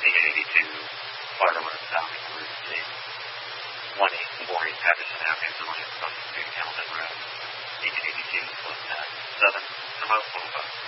1882, Florida Road South, Route C. 1840 Patterson Avenue, Vermont, Hamilton Road. 1882, Southern, Remote Boulevard.